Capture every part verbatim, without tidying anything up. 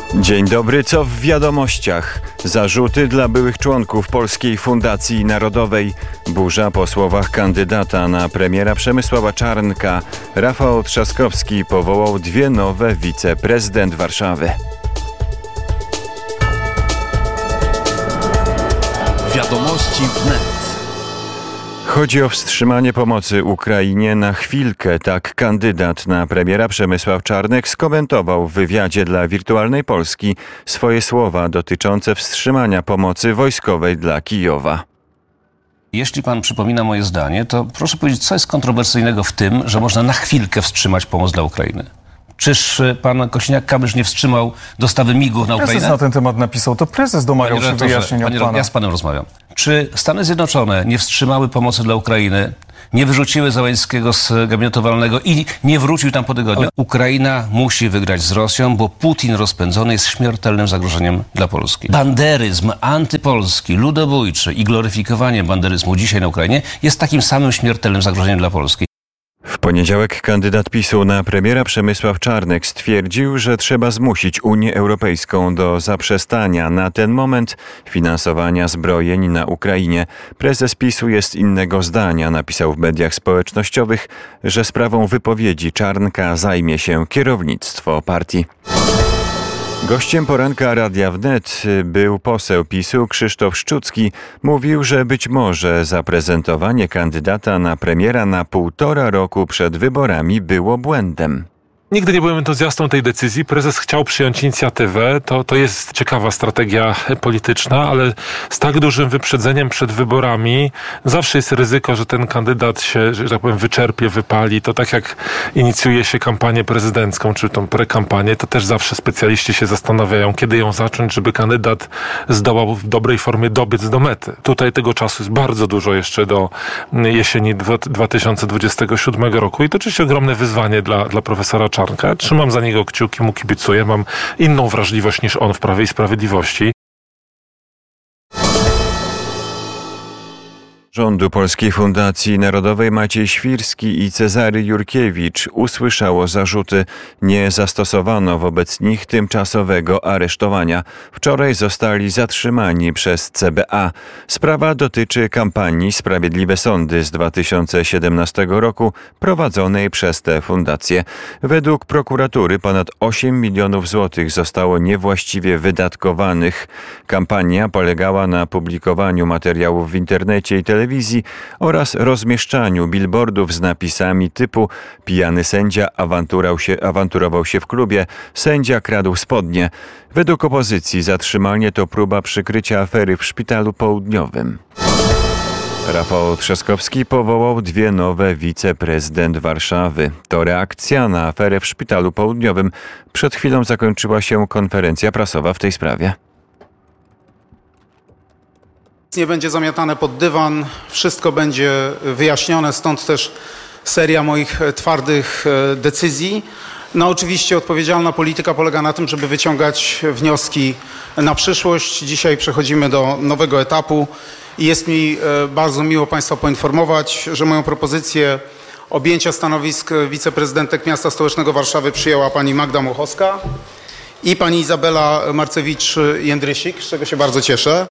Dzień dobry, co w wiadomościach? Zarzuty dla byłych członków Polskiej Fundacji Narodowej. Burza po słowach kandydata na premiera Przemysława Czarnka. Rafał Trzaskowski powołał dwie nowe wiceprezydent Warszawy. Wiadomości wnet. Chodzi o wstrzymanie pomocy Ukrainie na chwilkę, tak kandydat na premiera Przemysław Czarnek skomentował w wywiadzie dla Wirtualnej Polski swoje słowa dotyczące wstrzymania pomocy wojskowej dla Kijowa. Jeśli pan przypomina moje zdanie, to proszę powiedzieć, co jest kontrowersyjnego w tym, że można na chwilkę wstrzymać pomoc dla Ukrainy? Czyż pan Kosiniak-Kamysz nie wstrzymał dostawy migów na Ukrainę? Prezes na ten temat napisał, to prezes domagał się wyjaśnienia od pana. Ja z panem rozmawiam. Czy Stany Zjednoczone nie wstrzymały pomocy dla Ukrainy, nie wyrzuciły Zełenskiego z gabinetu walnego i nie wrócił tam po tygodniu? Ukraina musi wygrać z Rosją, bo Putin rozpędzony jest śmiertelnym zagrożeniem dla Polski. Banderyzm antypolski, ludobójczy i gloryfikowanie banderyzmu dzisiaj na Ukrainie jest takim samym śmiertelnym zagrożeniem dla Polski. W poniedziałek kandydat PiSu na premiera Przemysław Czarnek stwierdził, że trzeba zmusić Unię Europejską do zaprzestania na ten moment finansowania zbrojeń na Ukrainie. Prezes PiSu jest innego zdania. Napisał w mediach społecznościowych, że sprawą wypowiedzi Czarnka zajmie się kierownictwo partii. Gościem poranka Radia Wnet był poseł PiSu Krzysztof Szczucki. Mówił, że być może zaprezentowanie kandydata na premiera na półtora roku przed wyborami było błędem. Nigdy nie byłem entuzjastą tej decyzji. Prezes chciał przyjąć inicjatywę. To, to jest ciekawa strategia polityczna, ale z tak dużym wyprzedzeniem przed wyborami zawsze jest ryzyko, że ten kandydat się, że tak powiem, wyczerpie, wypali. To tak jak inicjuje się kampanię prezydencką, czy tą prekampanię, to też zawsze specjaliści się zastanawiają, kiedy ją zacząć, żeby kandydat zdołał w dobrej formie dobiec do mety. Tutaj tego czasu jest bardzo dużo jeszcze do jesieni dwa tysiące dwudziestego siódmego roku i to oczywiście ogromne wyzwanie dla, dla profesora Czarnka. Trzymam za niego kciuki, mu kibicuję. Mam inną wrażliwość niż on w Prawie i Sprawiedliwości. Rządu Polskiej Fundacji Narodowej Maciej Świrski i Cezary Jurkiewicz usłyszało zarzuty. Nie zastosowano wobec nich tymczasowego aresztowania. Wczoraj zostali zatrzymani przez C B A. Sprawa dotyczy kampanii Sprawiedliwe Sądy z dwa tysiące siedemnastego roku prowadzonej przez tę fundację. Według prokuratury ponad osiem milionów złotych zostało niewłaściwie wydatkowanych. Kampania polegała na publikowaniu materiałów w internecie i telewizji oraz rozmieszczaniu billboardów z napisami typu pijany sędzia awanturał się, awanturował się w klubie, sędzia kradł spodnie. Według opozycji zatrzymanie to próba przykrycia afery w Szpitalu Południowym. Rafał Trzaskowski powołał dwie nowe wiceprezydent Warszawy. To reakcja na aferę w Szpitalu Południowym. Przed chwilą zakończyła się konferencja prasowa w tej sprawie. Nie będzie zamiatane pod dywan, wszystko będzie wyjaśnione, stąd też seria moich twardych decyzji. No oczywiście odpowiedzialna polityka polega na tym, żeby wyciągać wnioski na przyszłość. Dzisiaj przechodzimy do nowego etapu i jest mi bardzo miło Państwa poinformować, że moją propozycję objęcia stanowisk wiceprezydentek miasta stołecznego Warszawy przyjęła pani Magda Mochowska i pani Izabela Marcewicz-Jędrysik, z czego się bardzo cieszę.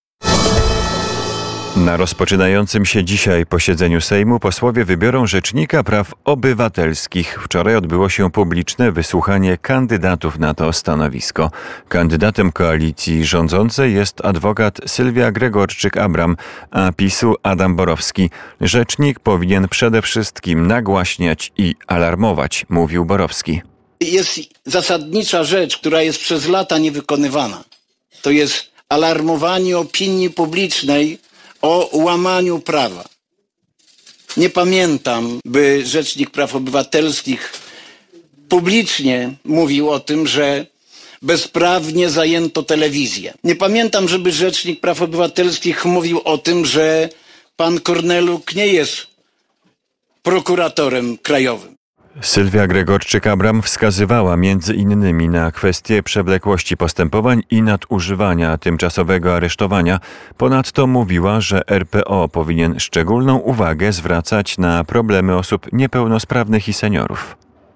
Na rozpoczynającym się dzisiaj posiedzeniu Sejmu posłowie wybiorą rzecznika praw obywatelskich. Wczoraj odbyło się publiczne wysłuchanie kandydatów na to stanowisko. Kandydatem koalicji rządzącej jest adwokat Sylwia Gregorczyk-Abram, a PiSu Adam Borowski. Rzecznik powinien przede wszystkim nagłaśniać i alarmować, mówił Borowski. Jest zasadnicza rzecz, która jest przez lata niewykonywana. To jest alarmowanie opinii publicznej o łamaniu prawa. Nie pamiętam, by Rzecznik Praw Obywatelskich publicznie mówił o tym, że bezprawnie zajęto telewizję. Nie pamiętam, żeby Rzecznik Praw Obywatelskich mówił o tym, że pan Korneluk nie jest prokuratorem krajowym. Sylwia Gregorczyk-Abram wskazywała między innymi na kwestię przewlekłości postępowań i nadużywania tymczasowego aresztowania. Ponadto mówiła, że R P O powinien szczególną uwagę zwracać na problemy osób niepełnosprawnych i seniorów.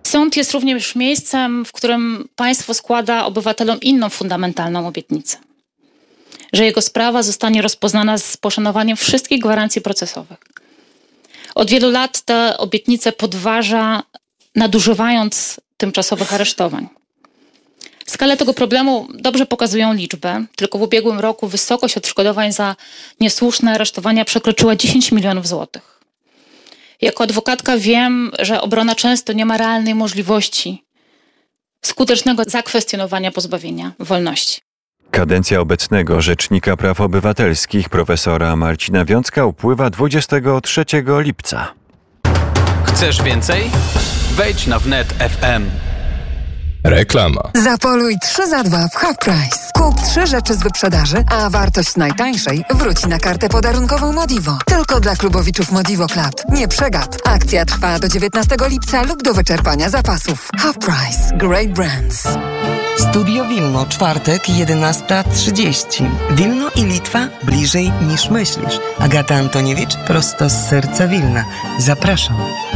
Sąd jest również miejscem, w którym państwo składa obywatelom inną fundamentalną obietnicę. Że jego sprawa zostanie rozpoznana z poszanowaniem wszystkich gwarancji procesowych. Od wielu lat tę obietnicę podważa, nadużywając tymczasowych aresztowań. Skalę tego problemu dobrze pokazują liczby. Tylko w ubiegłym roku wysokość odszkodowań za niesłuszne aresztowania przekroczyła dziesięć milionów złotych. Jako adwokatka wiem, że obrona często nie ma realnej możliwości skutecznego zakwestionowania pozbawienia wolności. Kadencja obecnego Rzecznika Praw Obywatelskich profesora Marcina Wiącka upływa dwudziestego trzeciego lipca. Chcesz więcej? Wejdź na wnet kropka f m. Reklama. Zapoluj trzy za dwa w Half Price. Kup trzy rzeczy z wyprzedaży, a wartość najtańszej wróci na kartę podarunkową Modivo. Tylko dla klubowiczów Modivo Club. Nie przegap. Akcja trwa do dziewiętnastego lipca lub do wyczerpania zapasów. Half Price. Great Brands. Studio Wilno, czwartek, jedenasta trzydzieści. Wilno i Litwa bliżej niż myślisz. Agata Antoniewicz, prosto z serca Wilna. Zapraszam.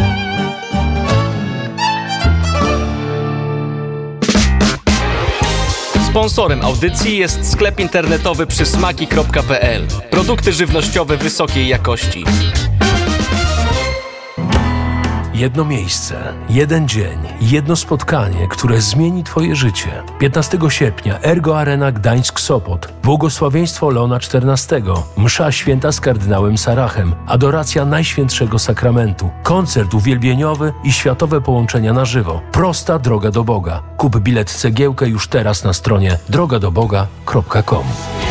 Sponsorem audycji jest sklep internetowy przysmaki kropka p l. Produkty żywnościowe wysokiej jakości. Jedno miejsce, jeden dzień, jedno spotkanie, które zmieni Twoje życie. piętnastego sierpnia Ergo Arena Gdańsk-Sopot. Błogosławieństwo Leona czternastego. Msza święta z kardynałem Sarachem. Adoracja Najświętszego Sakramentu. Koncert uwielbieniowy i światowe połączenia na żywo. Prosta droga do Boga. Kup bilet cegiełkę już teraz na stronie droga do boga kropka com.